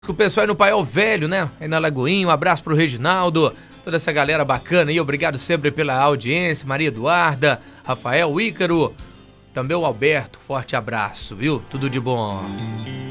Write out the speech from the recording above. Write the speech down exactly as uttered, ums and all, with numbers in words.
O pessoal aí no Paiol Velho, né? Aí na Lagoinha, um abraço pro Reginaldo, toda essa galera bacana aí, obrigado sempre pela audiência, Maria Eduarda, Rafael, Ícaro, também o Alberto, forte abraço, viu? Tudo de bom.